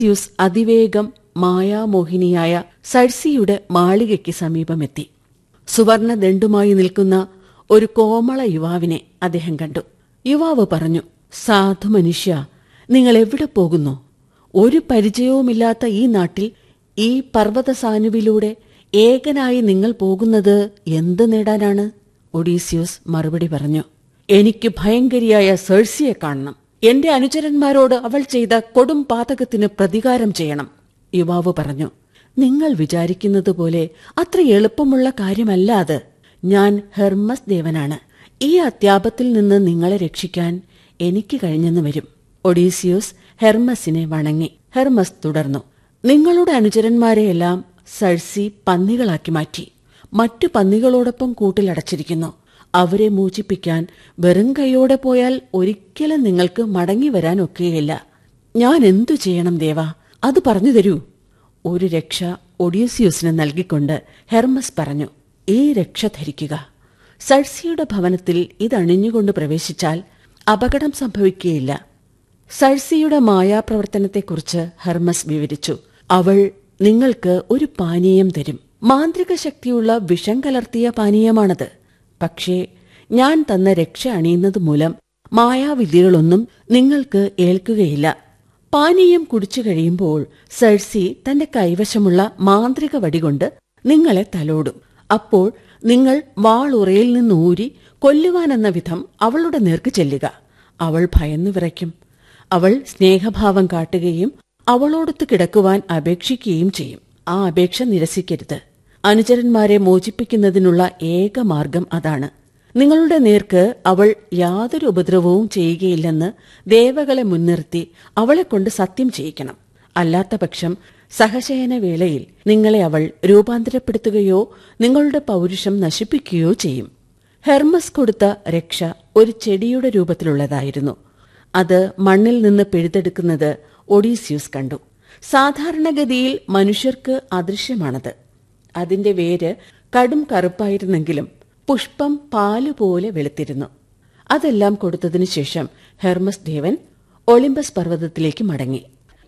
Odysseus അതിവേഗം മായാമോഹിനിയായ സൈർസിയുടെ മാളികയ്ക്ക് സമീപമെത്തി. സുവർണ ദണ്ഡുമായി നിൽക്കുന്ന ഒരു കോമള യുവാവിനെ അദ്ദേഹം കണ്ടു. യുവാവ് പറഞ്ഞു, സാധു മനുഷ്യ, നിങ്ങൾ എവിടെ പോകുന്നു? ഒരു പരിചയവുമില്ലാത്ത ഈ നാട്ടിൽ ഈ പർവ്വതസാനുവിലൂടെ ഏകനായി നിങ്ങൾ പോകുന്നത് എന്ത് നേടാനാണ്? ഒഡീസിയൂസ് മറുപടി പറഞ്ഞു, എനിക്ക് ഭയങ്കരിയായ സേഴ്സിയെ കാണണം. എന്റെ അനുചരന്മാരോട് അവൾ ചെയ്ത കൊടും പാതകത്തിന് പ്രതികാരം ചെയ്യണം. യുവാവ് പറഞ്ഞു, നിങ്ങൾ വിചാരിക്കുന്നത് പോലെ അത്ര എളുപ്പമുള്ള കാര്യമല്ല അത്. ഞാൻ ഹെർമസ് ദേവനാണ്. ഈ അത്യാപത്തിൽ നിന്ന് നിങ്ങളെ രക്ഷിക്കാൻ എനിക്ക് കഴിഞ്ഞെന്ന് വരും. ഒഡീസിയൂസ് ഹെർമസിനെ വണങ്ങി. ഹെർമസ് തുടർന്നു, നിങ്ങളുടെ അനുചരന്മാരെയെല്ലാം സഴ്സി പന്നികളാക്കി മാറ്റി. മറ്റു പന്നികളോടൊപ്പം കൂട്ടിലടച്ചിരിക്കുന്നു. അവരെ മോചിപ്പിക്കാൻ വെറും കൈയോടെ പോയാൽ ഒരിക്കലും നിങ്ങൾക്ക് മടങ്ങി വരാൻ ഒക്കുകയില്ല. ഞാൻ എന്തു ചെയ്യണം ദേവാ, അത് പറഞ്ഞു തരൂ. ഒരു രക്ഷ ഒഡീസിയൂസിന് നൽകിക്കൊണ്ട് ഹെർമസ് പറഞ്ഞു, ഈ രക്ഷ ധരിക്കുക. സഴ്സിയുടെ ഭവനത്തിൽ ഇതണിഞ്ഞുകൊണ്ട് പ്രവേശിച്ചാൽ അപകടം സംഭവിക്കുകയില്ല. സഴ്സിയുടെ മായാപ്രവർത്തനത്തെക്കുറിച്ച് ഹെർമസ് വിവരിച്ചു. അവൾ നിങ്ങൾക്ക് ഒരു പാനീയം തരും. മാന്ത്രിക ശക്തിയുള്ള വിഷം കലർത്തിയ പാനീയമാണത്. പക്ഷേ ഞാൻ തന്ന രക്ഷ അണിയുന്നത് മൂലം മായാവിദ്യകളൊന്നും നിങ്ങൾക്ക് ഏൽക്കുകയില്ല. പാനീയം കുടിച്ചു കഴിയുമ്പോൾ സഴ്സി തന്റെ കൈവശമുള്ള മാന്ത്രിക വടികൊണ്ട് നിങ്ങളെ തലോടും. അപ്പോൾ നിങ്ങൾ വാളുറയിൽ നിന്നൂരി കൊല്ലുവാനെന്ന വിധം അവളുടെ നേർക്ക് ചെല്ലുക. അവൾ ഭയന്നു വിറയ്ക്കും. അവൾ സ്നേഹഭാവം കാട്ടുകയും അവളോടൊത്ത് കിടക്കുവാൻ അപേക്ഷിക്കുകയും ചെയ്യും. ആ അപേക്ഷ നിരസിക്കരുത്. അനുചരന്മാരെ മോചിപ്പിക്കുന്നതിനുള്ള ഏക മാർഗം അതാണ്. നിങ്ങളുടെ നേർക്ക് അവൾ യാതൊരു ഉപദ്രവവും ചെയ്യുകയില്ലെന്ന് ദേവകളെ മുൻനിർത്തി അവളെക്കൊണ്ട് സത്യം ചെയ്യിക്കണം. അല്ലാത്തപക്ഷം സഹശയനവേളയിൽ നിങ്ങളെ അവൾ രൂപാന്തരപ്പെടുത്തുകയോ നിങ്ങളുടെ പൗരുഷം നശിപ്പിക്കുകയോ ചെയ്യും. ഹെർമസ് കൊടുത്ത രക്ഷ ഒരു ചെടിയുടെ രൂപത്തിലുള്ളതായിരുന്നു. അത് മണ്ണിൽ നിന്ന് പിഴുതെടുക്കുന്നത് ഒഡീസിയൂസ് കണ്ടു. സാധാരണഗതിയിൽ മനുഷ്യർക്ക് അദൃശ്യമാണത്. അതിന്റെ വേര് കടും കറുപ്പായിരുന്നെങ്കിലും പുഷ്പം പാലുപോലെ വെളുത്തിരുന്നു. അതെല്ലാം കൊടുത്തതിനു ശേഷം ഹെർമസ് ദേവൻ ഒളിമ്പസ് പർവ്വതത്തിലേക്ക് മടങ്ങി.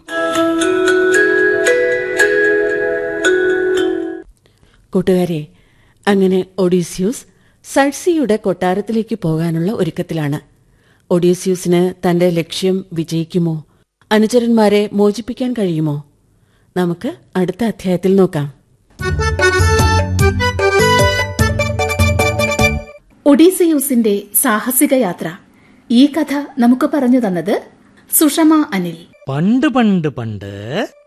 കൂട്ടുകാരെ, അങ്ങനെ ഒഡീസിയൂസ് സഴ്സിയുടെ കൊട്ടാരത്തിലേക്ക് പോകാനുള്ള ഒരുക്കത്തിലാണ്. ഒഡീസിയൂസിന് തന്റെ ലക്ഷ്യം വിജയിക്കുമോ? അനുചരന്മാരെ മോചിപ്പിക്കാൻ കഴിയുമോ? നമുക്ക് അടുത്ത അധ്യായത്തിൽ നോക്കാം. ഒഡീസിയൂസിന്റെ സാഹസിക യാത്ര. ഈ കഥ നമുക്ക് പറഞ്ഞു തന്നത് സുഷമ അനിൽ. പണ്ട്